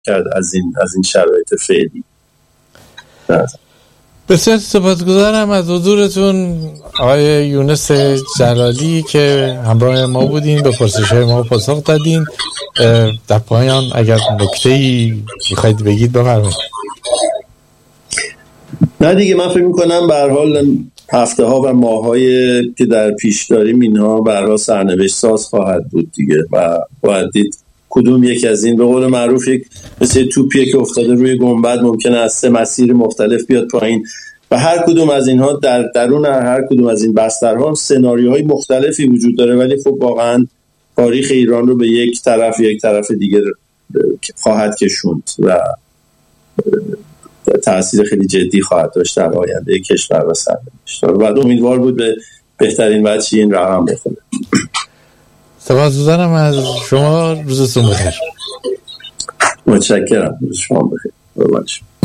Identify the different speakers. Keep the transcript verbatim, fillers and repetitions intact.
Speaker 1: کرد از این از این شرایط فعلی.
Speaker 2: بسیار سپاسگزارم از حضورتون آقای یونس جلالی که همراه ما بودین، به پرسش‌های ما پاسخ دادین. در پایان اگر نکته‌ای می‌خواید بگید بفرمایید.
Speaker 1: نه دیگه، من فکر می‌کنم به هر حال هفته ها و ماه های که در پیش داریم اینها به هر حال سرنوشت ساز خواهد بود دیگه و باید دید کدوم یک از این، به قول معروف یک مثل توپیه که افتاده روی گنبد ممکنه از سه مسیر مختلف بیاد پایین و هر کدوم از اینها در درون هر کدوم از این بسترها سناریوهای مختلفی وجود داره، ولی خب واقعا تاریخ ایران رو به یک طرف یک طرف دیگه خواهد کشوند و تأثیر خیلی جدی خواهد داشت در آینده کشور و سرنوشت. بعد امیدوار بود به بهترین وجه این رقم بخونه.
Speaker 2: سپاسگزارم از شما، روزتون بخیر.
Speaker 1: متشکرم، روز شما بخیر.